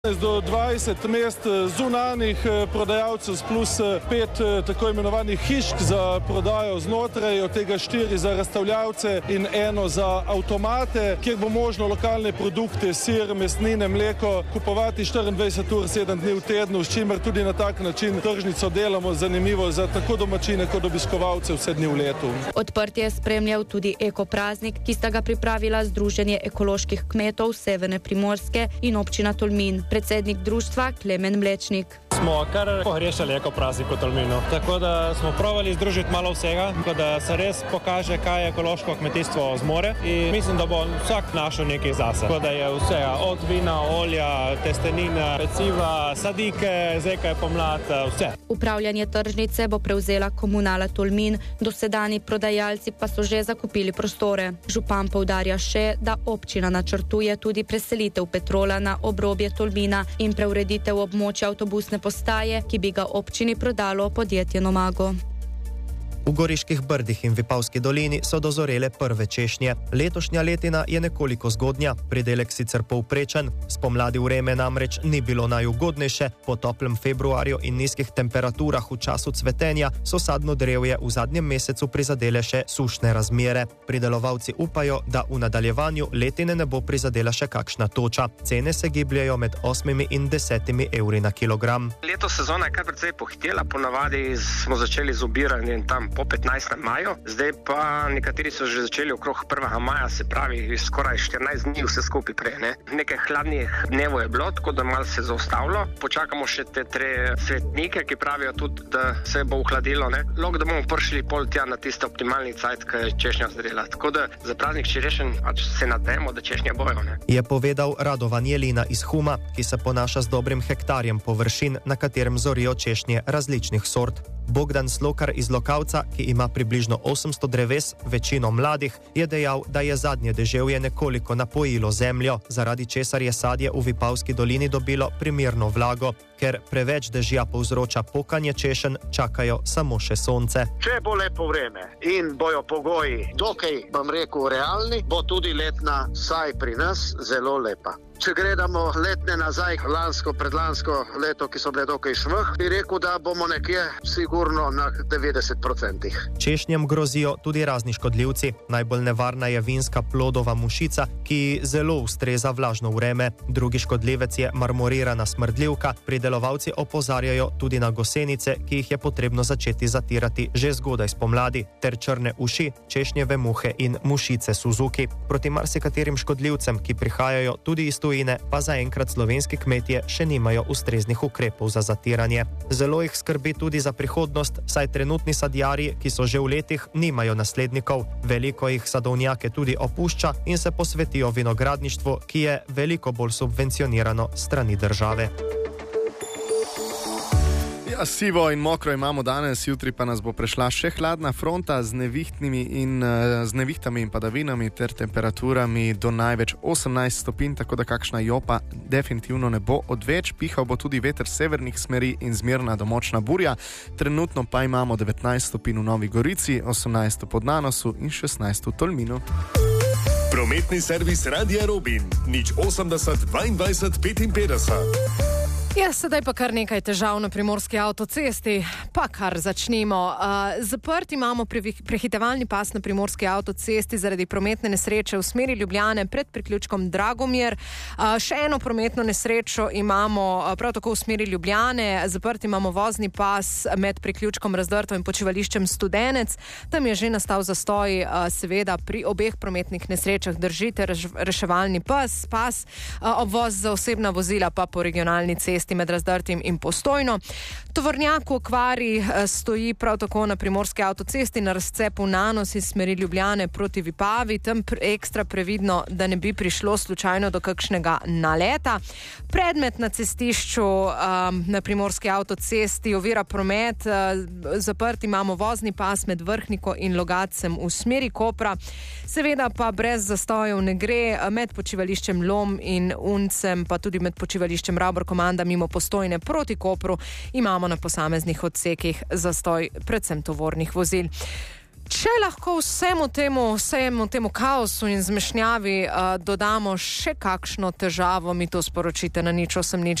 do 20 mest zunanjih prodajalcev plus 5 tako imenovanih hišk za prodajo znotraj, od tega 4 za razstavljavce in 1 za avtomate, kjer bo možno lokalne produkte, sir, mesnine, mleko kupovati 24 ur 7 dni v tednu, s čimer tudi na tak način tržnico delamo zanimivo za tako domačine kot obiskovalce vse dni v letu. Odprtje je spremljal tudi ekopraznik, ki sta ga pripravila Združenje ekoloških kmetov Severne Primorske in občina Tolmin. Predsednik društva Klemen Mlečnik. Smo kar pogrešali ekopraznik v Tolminu, tako da smo probali združiti malo vsega, tako da se res pokaže, kaj ekološko kmetijstvo zmore in mislim, da bo vsak našel nekaj zase. Tako da je vsega, od vina, olja, testenine, peciva, sadike, zdaj kaj je pomlad, vse. Upravljanje tržnice bo prevzela Komunala Tolmin, dosedanji prodajalci pa so že zakupili prostore. Župan poudarja še, da občina načrtuje tudi preselitev Petrola na obrobje Tolmina in preureditev območja avtobusne postaje, ki bi ga občini prodalo podjetje Nomago. V Goriških brdih in Vipavski dolini so dozorele prve češnje. Letošnja letina je nekoliko zgodnja, pridelek sicer povprečen, spomladi vreme namreč ni bilo najugodnejše, po toplem februarju in nizkih temperaturah v času cvetenja so sadno drevje v zadnjem mesecu prizadele še sušne razmere. Pridelovalci upajo, da v nadaljevanju letine ne bo prizadela še kakšna toča. Cene se gibljajo med 8 in 10 evri na kilogram. Letos sezona je kar precej pohitela, ponavadi smo začeli z obiranjem tam po 15. maju, zdaj pa nekateri so že začeli okrog 1. maja, se pravi skoraj 14 dni vse skupaj prej. Nekaj hladnih dnevov je bilo, tako da malo se zaustavilo. Počakamo še te 3 svetnike, ki pravijo tudi, da se bo ohladilo. Lahko da bomo prišli pol tja na tiste optimalni cajt, ki je češnja zrela. Tako da za praznik čerešenj se nadejamo, da češnje bojo. Je povedal Radovan Jelina iz Huma, ki se ponaša z dobrim hektarjem površin, na katerem zorijo češnje različnih sort. Bogdan Slokar iz Lokavca, ki ima približno 800 dreves, večino mladih, je dejal, da je zadnje deževje nekoliko napojilo zemljo, zaradi česar je sadje v Vipavski dolini dobilo primerno vlago. Ker preveč dežja povzroča pokanje češenj, čakajo samo še sonce. Če bo lepo vreme in bojo pogoji dokaj, bom rekel, realni, bo tudi letna, saj pri nas, zelo lepa. Če gledamo letne nazaj, lansko, predlansko leto, ki so bile dokaj švah, bi rekel, da bomo nekje sigurno na 90%. Češnjem grozijo tudi razni škodljivci. Najbolj nevarna je vinska plodova mušica, ki zelo ustreza vlažno vreme. Drugi škodljivec je marmorirana smrdljivka. Pridelovalci opozarjajo tudi na gosenice, ki jih je potrebno začeti zatirati že zgodaj spomladi, ter črne uši, češnjeve muhe in mušice Suzuki. Proti marsikaterim škodljivcem, ki prihajajo tudi iz tujine, pa zaenkrat slovenski kmetje še nimajo ustreznih ukrepov za zatiranje. Zelo jih skrbi tudi za prihodnost, saj trenutni sadjarji, ki so že v letih, nimajo naslednikov. Veliko jih sadovnjake tudi opušča in se posvetijo vinogradništvu, ki je veliko bolj subvencionirano strani države. Ja, sivo in mokro imamo danes, jutri pa nas bo prešla še hladna fronta z nevihtami in padavinami ter temperaturami do največ 18 stopinj, tako da kakšna jopa definitivno ne bo odveč. Pihal bo tudi veter severnih smeri in zmerna do močna burja. Trenutno pa imamo 19 stopinj v Novi Gorici, 18 v Podnanosu in 16 v Tolminu. Prometni servis Radia Robin, 080 22 55. Ja, sedaj pa kar nekaj težav na primorski avtocesti, pa kar začnimo. Zaprt imamo prehitevalni pas na primorski avtocesti zaradi prometne nesreče v smeri Ljubljane pred priključkom Dragomir. Še eno prometno nesrečo imamo prav tako v smeri Ljubljane. Zaprt imamo vozni pas med priključkom Razdrto in počivališčem Studenec. Tam je že nastal zastoj, seveda pri obeh prometnih nesrečah držite reševalni pas, obvoz za osebna vozila pa po regionalni cesti med Razdrtim in Postojno. Tovornjak v okvari stoji prav tako na primorski avtocesti na razcepu Nanos iz smeri Ljubljane proti Vipavi, tam ekstra previdno, da ne bi prišlo slučajno do kakšnega naleta. Predmet na cestišču na primorski avtocesti ovira promet, zaprt imamo vozni pas med Vrhniko in Logacem v smeri Kopra. Seveda pa brez zastojev ne gre, med počivališčem Lom in Uncem, pa tudi med počivališčem Rabor Komanda mimo Postojne proti Kopru imamo na posameznih odsekih zastoj predvsem tovornih vozil. Če lahko vsemu temu kaosu in zmešnjavi dodamo še kakšno težavo, mi to sporočite na 0800